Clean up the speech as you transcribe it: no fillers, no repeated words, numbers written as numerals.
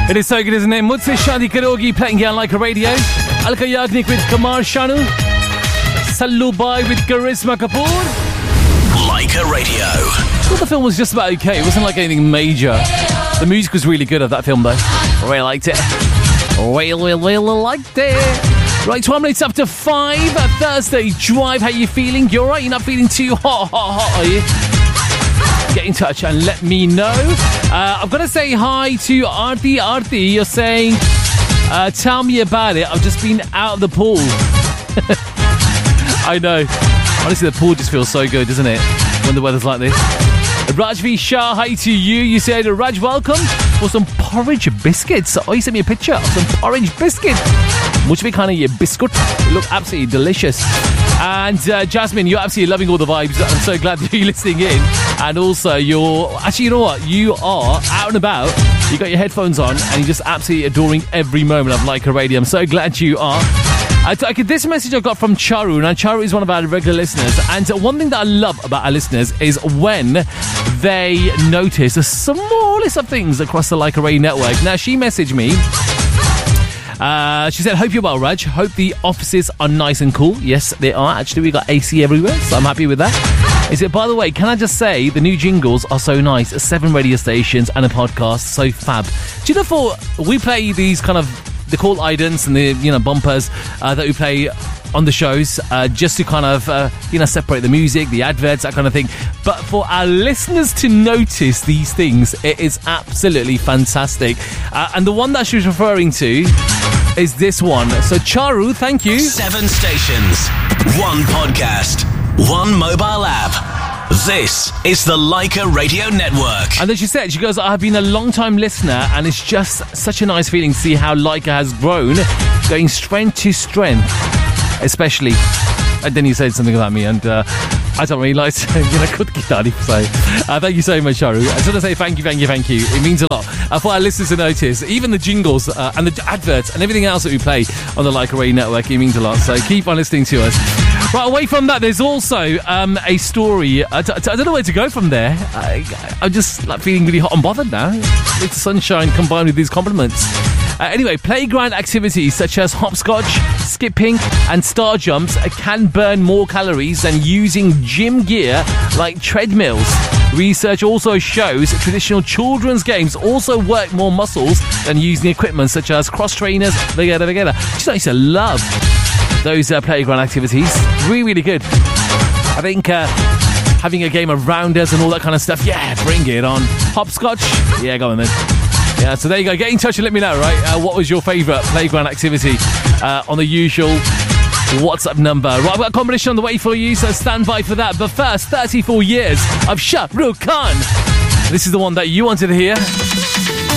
It is so good, isn't it? Mujhse Shaadi Karogi playing here on Like a Radio. Alka Yagnik with Kumar Sanu. Sallu Bai with Charisma Kapoor. Like a Radio. Well, the film was just about okay. It wasn't like anything major. The music was really good of that film, though. Really liked it. Really liked it. Right, 12 minutes after 5. Thursday Drive. How you feeling? You alright? You're not feeling too hot, are you? Get in touch and let me know. I've got to say hi to Aarti. Aarti, you're saying, tell me about it. I've just been out of the pool. I know. Honestly, the pool just feels so good, doesn't it? When the weather's like this. Rajvi Shah, hi to you. You said, Raj, welcome for some porridge biscuits. Oh, you sent me a picture of some porridge biscuits. Much be kind of your biscuit. They look absolutely delicious. And Jasmine, you're absolutely loving all the vibes. I'm so glad that you're listening in. And also, actually, you know what? You are out and about. You got your headphones on, and you're just absolutely adoring every moment of Like a Radio. I'm so glad you are. This message I got from Charu. Now, Charu is one of our regular listeners. And one thing that I love about our listeners is when they notice the smallest of things across the Like a Radio network. Now, she messaged me. She said, hope you're well, Raj. Hope the offices are nice and cool. Yes, they are. Actually, we got AC everywhere, so I'm happy with that. He said, by the way, can I just say the new jingles are so nice. 7 radio stations and a podcast, so fab. Do you know, for we play these kind of the call idents and the bumpers that we play on the shows just to kind of separate the music, the adverts, that kind of thing. But for our listeners to notice these things, it is absolutely fantastic. And the one that she was referring to is this one. So Charu, thank you. 7 stations, 1 podcast, 1 mobile app. This is the Like a Radio Network. And then she goes, I've been a long time listener, and it's just such a nice feeling to see how Leica has grown, going strength to strength, especially. And then you said something about me, and I don't really like saying, so thank you so much, Charu. I just want to say thank you. It means a lot for our listeners to notice. Even the jingles and the adverts and everything else that we play on the Like a Radio Network, it means a lot. So keep on listening to us. Right, away from that, there's also a story. I don't know where to go from there. I'm just feeling really hot and bothered now. It's the sunshine combined with these compliments. Anyway, playground activities such as hopscotch, skipping and star jumps can burn more calories than using gym gear like treadmills. Research also shows traditional children's games also work more muscles than using equipment such as cross trainers, vegeta. Just used to love those playground activities. Really, really good. I think having a game of rounders and all that kind of stuff, yeah, bring it on. Hopscotch, yeah, go on then. Yeah, so there you go. Get in touch and let me know, right? What was your favourite playground activity on the usual WhatsApp number? Right, I've got a combination on the way for you, so stand by for that. But first, 34 years of Shah Rukh Khan. This is the one that you wanted to hear.